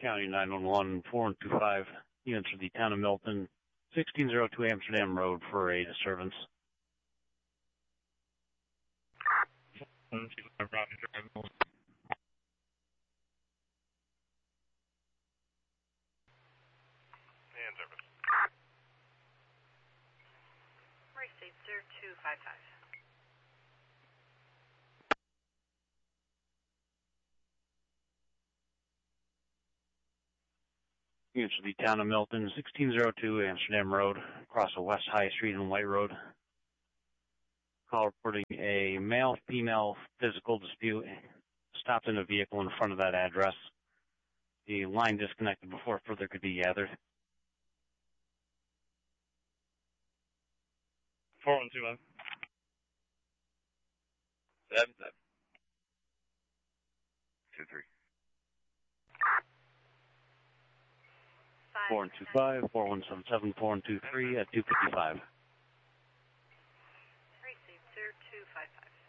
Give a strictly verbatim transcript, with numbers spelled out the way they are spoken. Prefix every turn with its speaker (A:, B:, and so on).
A: County nine one one, four one two five, units for the town of Milton, sixteen oh two Amsterdam Road for a disturbance.
B: one two five, Roger, drive Milton.
C: And service.
D: Receive zero two five five.
A: Units for the town of Milton, sixteen oh two Amsterdam Road, across the West High Street and White Road. Call reporting a male-female physical dispute. Stopped in a vehicle in front of that address. The line disconnected before further could be gathered.
B: four one two five.
C: Seven, seven. Two, three.
A: four one two five, four one seven seven, four one two three at two fifty-five.
D: Receive zero two five five.